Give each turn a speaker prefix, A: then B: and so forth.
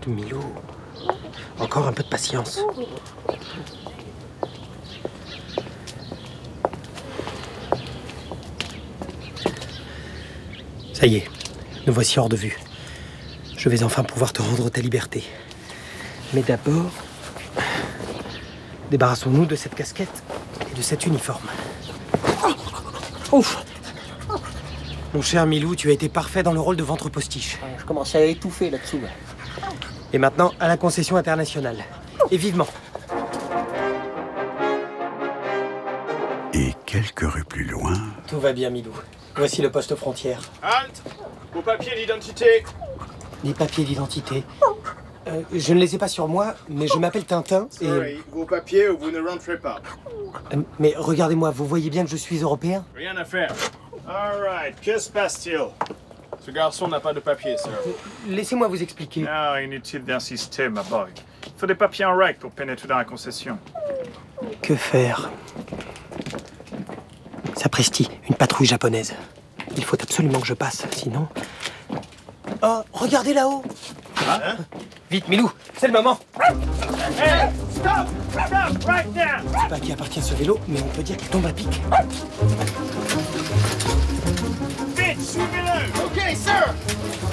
A: Milou, encore un peu de patience. Ça y est, nous voici hors de vue. Je vais enfin pouvoir te rendre ta liberté. Mais d'abord, débarrassons-nous de cette casquette et de cet uniforme. Ouf! Mon cher Milou, tu as été parfait dans le rôle de ventre postiche.
B: Je commençais à étouffer là-dessous.
A: Et maintenant, à la concession internationale. Et vivement.
C: Et quelques rues plus loin...
A: Tout va bien, Milou. Voici le poste frontière.
D: Halte! Vos papiers d'identité!
A: Les papiers d'identité. Je ne les ai pas sur moi, mais je m'appelle Tintin et...
D: Sorry, vos papiers ou vous ne rentrez pas.
A: Mais regardez-moi, vous voyez bien que je suis européen?
D: Rien à faire. Alright, que se passe-t-il? Ce garçon n'a pas de papiers, sir.
A: Laissez-moi vous expliquer.
E: Non, inutile d'insister, ma boy. Il faut des papiers en règle pour pénétrer dans la concession.
A: Que faire? Sapristi, une patrouille japonaise. Il faut absolument que je passe, sinon... Oh, regardez là-haut!
D: Hein?
A: Vite, Milou, c'est le moment!
E: Hey! Stop! Stop! Right now!
A: Je sais pas à qui appartient ce vélo, mais on peut dire qu'il tombe à pic.